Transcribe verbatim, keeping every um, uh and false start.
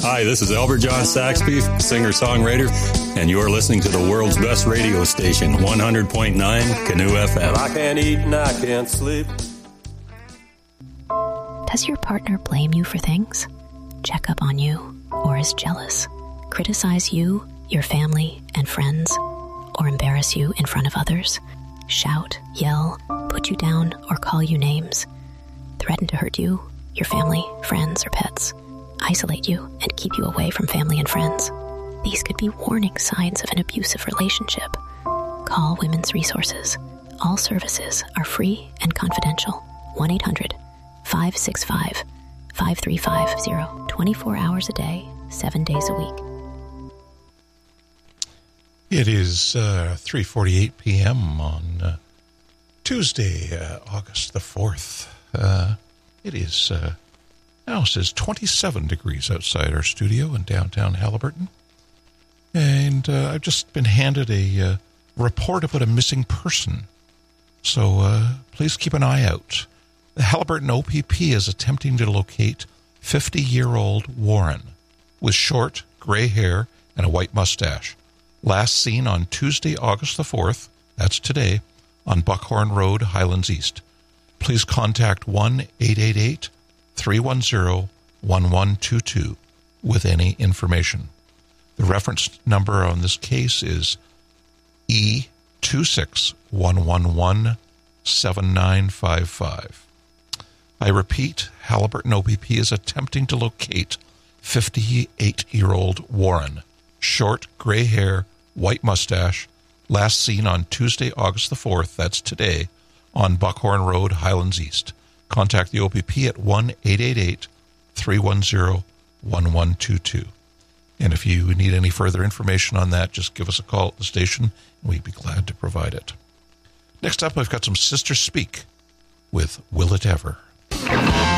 Hi, this is Albert John Saxby, singer-songwriter, and you're listening to the world's best radio station, one hundred point nine Canoe F M. I can't eat and I can't sleep. Does your partner blame you for things? Check up on you, or is jealous? Criticize you, your family, and friends? Or embarrass you in front of others? Shout, yell, put you down, or call you names? Threaten to hurt you, your family, friends, or pets? Isolate you and keep you away from family and friends? These could be warning signs of an abusive relationship. Call Women's Resources. All services are free and confidential. one eight hundred five six five five three five zero. twenty-four hours a day, seven days a week. It is uh, three forty-eight p.m. on uh, Tuesday, uh, August the fourth. Uh, it is... Uh, Now it says twenty-seven degrees outside our studio in downtown Haliburton. And uh, I've just been handed a uh, report about a missing person. So uh, please keep an eye out. The Haliburton O P P is attempting to locate fifty-year-old Warren with short, gray hair and a white mustache. Last seen on Tuesday, August the fourth, that's today, on Buckhorn Road, Highlands East. Please contact one eight eight eight three one zero one one two two with any information. The reference number on this case is E two six one one one seven nine five five. I repeat, Haliburton O P P is attempting to locate fifty-eight-year-old Warren. Short, gray hair, white mustache, last seen on Tuesday, August the fourth, that's today, on Buckhorn Road, Highlands East. Contact the O P P at one eight eight eight three one zero one one two two. And if you need any further information on that, just give us a call at the station, and we'd be glad to provide it. Next up, I've got some Sisters Speak with Will It Ever.